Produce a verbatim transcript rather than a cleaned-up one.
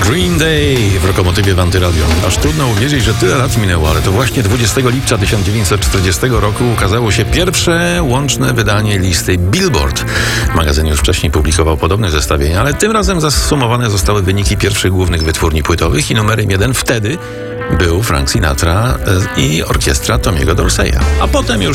Green Day w Lokomotywie w Antyradio. Aż trudno uwierzyć, że tyle lat minęło, ale to właśnie dwudziestego lipca tysiąc dziewięćset czterdziestego roku ukazało się pierwsze łączne wydanie listy Billboard. Magazyn już wcześniej publikował podobne zestawienia, ale tym razem zasumowane zostały wyniki pierwszych głównych wytwórni płytowych i numerem jeden wtedy był Frank Sinatra i orkiestra Tommy'ego Dorseya. A potem już